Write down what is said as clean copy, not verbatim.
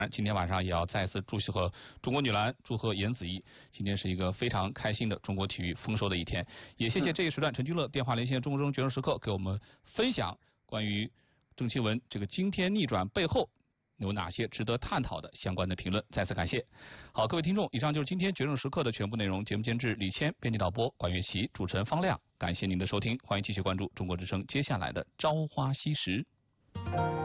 今天晚上也要再次祝贺中国女篮，祝贺颜子怡。今天是一个非常开心的中国体育丰收的一天。也谢谢这一时段陈居乐电话连线中国决胜时刻，给我们分享关于郑钦文这个惊天逆转背后有哪些值得探讨的相关的评论。再次感谢。好，各位听众，以上就是今天决胜时刻的全部内容。节目监制李谦，编辑导播管乐琪，主持人方亮。感谢您的收听，欢迎继续关注中国之声接下来的朝花夕拾。